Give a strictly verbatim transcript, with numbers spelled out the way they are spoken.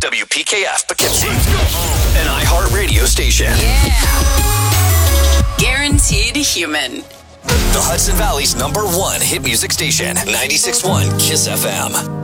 W P K F Poughkeepsie, an iHeartRadio station. Yeah. Guaranteed human. The Hudson Valley's number one hit music station, ninety-six point one Kiss F M.